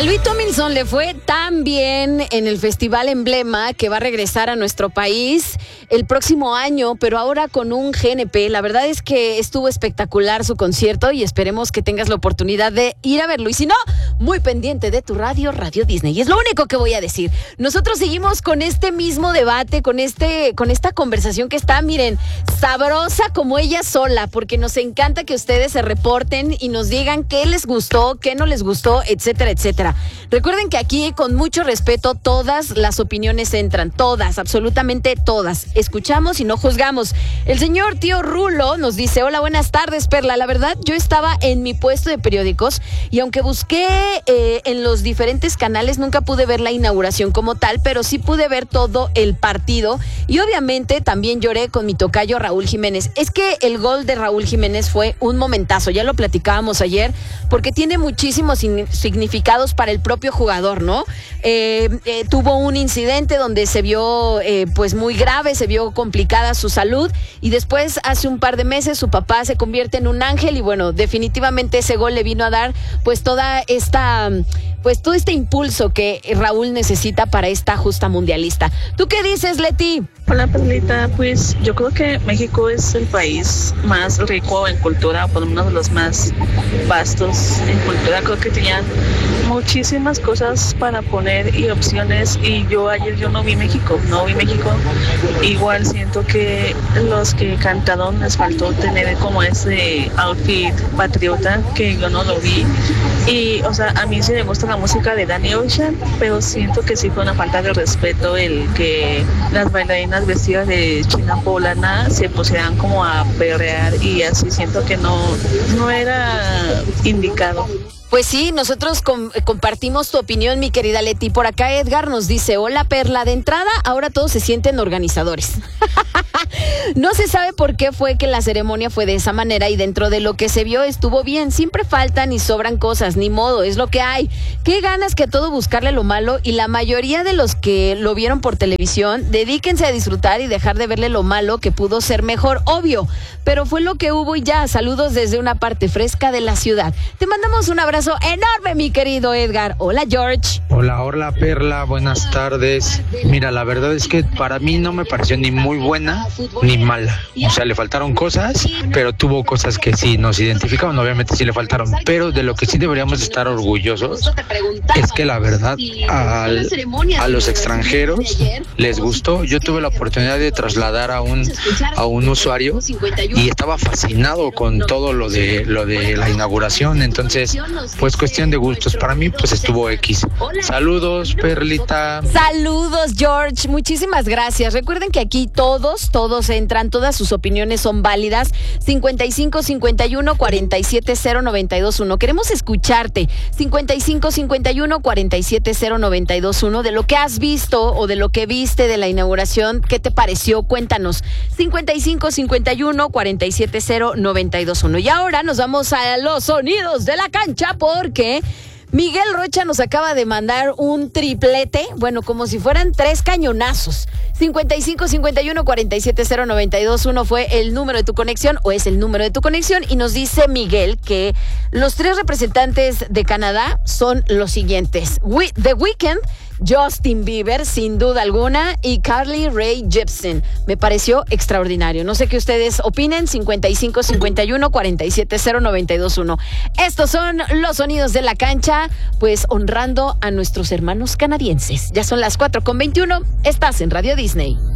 A Louis Tomlinson le fue tan bien en el Festival Emblema que va a regresar a nuestro país el próximo año, pero ahora con un GNP. La verdad es que estuvo espectacular su concierto y esperemos que tengas la oportunidad de ir a verlo. Y si no, muy pendiente de tu Radio Disney. Y es lo único que voy a decir. Nosotros seguimos con este mismo debate, con esta conversación que está, miren, sabrosa como ella sola, porque nos encanta que ustedes se reporten y nos digan qué les gustó, qué no les gustó, etcétera, etcétera. Recuerden que aquí, con mucho respeto, todas las opiniones entran, todas, absolutamente todas. Escuchamos y no juzgamos. El señor Tío Rulo nos dice: hola, buenas tardes, Perla. La verdad, yo estaba en mi puesto de periódicos y aunque busqué en los diferentes canales, nunca pude ver la inauguración como tal, pero sí pude ver todo el partido y obviamente también lloré con mi tocayo Raúl Jiménez. Es que el gol de Raúl Jiménez fue un momentazo, ya lo platicábamos ayer, porque tiene muchísimos significados para el propio jugador, ¿no? Tuvo un incidente donde se vio pues muy grave, se vio complicada su salud y después hace un par de meses su papá se convierte en un ángel y bueno, definitivamente ese gol le vino a dar pues todo este impulso que Raúl necesita para esta justa mundialista. ¿Tú qué dices, Leti? Hola, Perlita. Pues yo creo que México es el país más rico en cultura, por lo menos de los más vastos en cultura. Creo que tenían muchísimas cosas para poner y opciones, y ayer no vi México. Igual siento que los que cantaron les faltó tener como ese outfit patriota que yo no lo vi. Y, o sea, a mí sí me gusta la música de Danny Ocean, pero siento que sí fue una falta de respeto el que las bailarinas vestidas de china poblana se pusieran como a perrear y así. Siento que no era indicado. Pues sí, nosotros compartimos tu opinión, mi querida Leti. Por acá Edgar nos dice: hola, Perla. De entrada, ahora todos se sienten organizadores. No se sabe por qué fue que la ceremonia fue de esa manera y dentro de lo que se vio estuvo bien. Siempre faltan y sobran cosas, ni modo, es lo que hay. Qué ganas que a todo buscarle lo malo, y la mayoría de los que lo vieron por televisión, dedíquense a disfrutar y dejar de verle lo malo, que pudo ser mejor, obvio. Pero fue lo que hubo y ya. Saludos desde una parte fresca de la ciudad. Te mandamos un abrazo enorme, mi querido Edgar. Hola, George. Hola, Perla, buenas tardes. Mira, la verdad es que para mí no me pareció ni muy buena ni mala. O sea, le faltaron cosas, pero tuvo cosas que sí nos identificaban. Obviamente sí le faltaron, pero de lo que sí deberíamos estar orgullosos es que la verdad a los extranjeros les gustó. Yo tuve la oportunidad de trasladar a un usuario y estaba fascinado con todo lo de la inauguración. Entonces, pues cuestión de gustos. Para mí, pues estuvo X. Saludos, Perlita. Saludos, George. Muchísimas gracias. Recuerden que aquí todos entran, todas sus opiniones son válidas. 55 51 47 0921. Queremos escucharte. 55 51 47 0921. De lo que has visto o de lo que viste de la inauguración, ¿qué te pareció? Cuéntanos. 55 51 47 0921. Y ahora nos vamos a los sonidos de la cancha, porque Miguel Rocha nos acaba de mandar un triplete, bueno, como si fueran 3 cañonazos. 55 51 47 0921 fue el número de tu conexión, o es el número de tu conexión, y nos dice Miguel que los 3 representantes de Canadá son los siguientes: The Weeknd, Justin Bieber, sin duda alguna, y Carly Rae Jepsen. Me pareció extraordinario. No sé qué ustedes opinen. 55 51 47 0921. Estos son los sonidos de la cancha, pues honrando a nuestros hermanos canadienses. Ya son las 4:21. Estás en Radio Disney.